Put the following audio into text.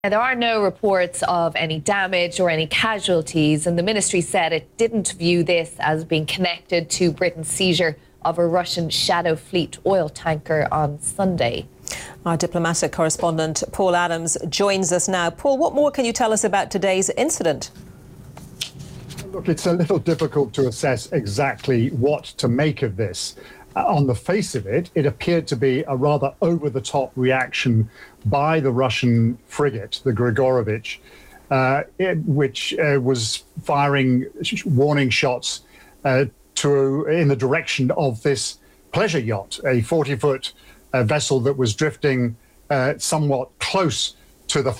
There are no reports of any damage or any casualties, and the ministry said it didn't view this as being connected to Britain's seizure of a Russian Shadow Fleet oil tanker on Sunday. Our diplomatic correspondent Paul Adams joins us now. Paul, what more can you tell us about today's incident? Look, it's a little difficult to assess exactly what to make of this. On the face of it, it appeared to be a rather over-the-top reaction by the Russian frigate, the Grigorovich, which was firing warning shots in the direction of this pleasure yacht, a 40-foot vessel that was drifting somewhat close to the